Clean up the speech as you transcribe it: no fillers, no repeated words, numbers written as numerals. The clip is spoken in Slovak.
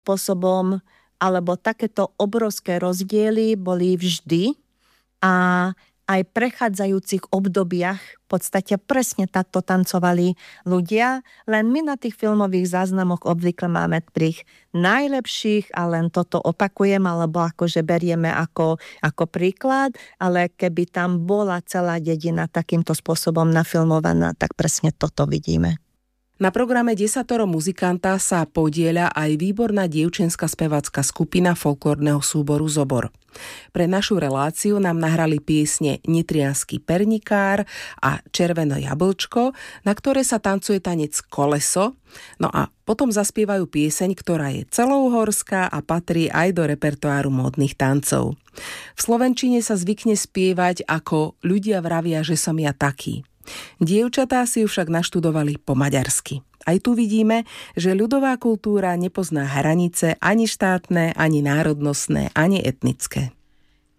spôsobom, alebo takéto obrovské rozdiely boli vždy a aj v prechádzajúcich obdobiach v podstate presne takto tancovali ľudia, len my na tých filmových záznamoch obvykle máme tých najlepších a len toto opakujem, alebo akože berieme ako príklad, ale keby tam bola celá dedina takýmto spôsobom nafilmovaná, tak presne toto vidíme. Na programe Desatoro muzikanta sa podieľa aj výborná dievčenská spevácka skupina folklórneho súboru Zobor. Pre našu reláciu nám nahrali piesne Nitriansky pernikár a Červeno jablčko, na ktoré sa tancuje tanec koleso, no a potom zaspievajú pieseň, ktorá je celouhorská a patrí aj do repertoáru módnych tancov. V slovenčine sa zvykne spievať ako Ľudia vravia, že som ja taký. Dievčatá si ju však naštudovali po maďarsky. Aj tu vidíme, že ľudová kultúra nepozná hranice ani štátne, ani národnostné, ani etnické.